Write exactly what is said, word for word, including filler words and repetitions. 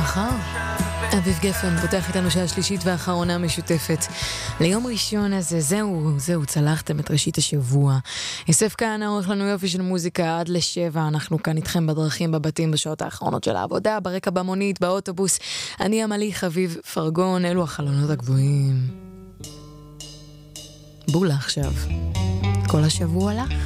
מחר אביב גפן פותח איתנו שעה שלישית והאחרונה משותפת ליום ראשון הזה. זהו, זהו, צלחתם את ראשית השבוע. יוסף כהנא עורך לנו יופי של מוזיקה עד לשבע. אנחנו כאן איתכם בדרכים, בבתים, בשעות האחרונות של העבודה, ברקע, במונית, באוטובוס. אני עמלי חביב פרגון, אלו החלונות הגבוהים. בולה עכשיו. כל השבוע לך.